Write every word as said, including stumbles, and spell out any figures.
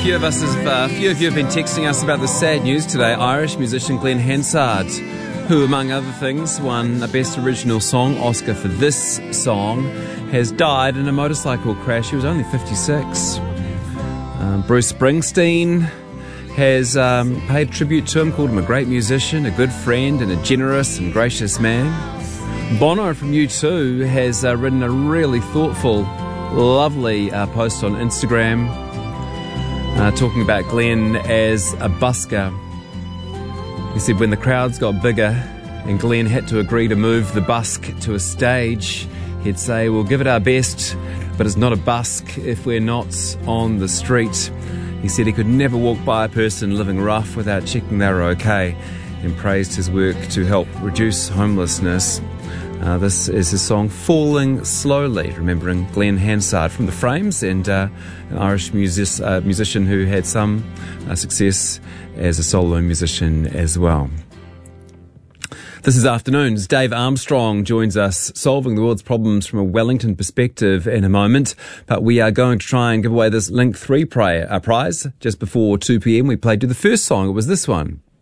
few of us, have, uh, a few of you have been texting us about the sad news today. Irish musician Glenn Hansard, who, among other things, won a Best Original Song Oscar for this song, has died in a motorcycle crash. He was only fifty-six. Um, Bruce Springsteen has um, paid tribute to him, called him a great musician, a good friend, and a generous and gracious man. Bono from U two has uh, written a really thoughtful, lovely uh, post on Instagram uh, talking about Glenn as a busker. He said when the crowds got bigger and Glenn had to agree to move the busk to a stage, he'd say, we'll give it our best, but it's not a busk if we're not on the street. He said he could never walk by a person living rough without checking they were okay, and praised his work to help reduce homelessness. Uh, this is his song Falling Slowly, remembering Glenn Hansard from The Frames, and uh, an Irish music, uh, musician who had some uh, success as a solo musician as well. This is Afternoons. Dave Armstrong joins us, solving the world's problems from a Wellington perspective in a moment. But we are going to try and give away this Link three pri- uh, prize just before two p.m. We played you the first song. It was this one.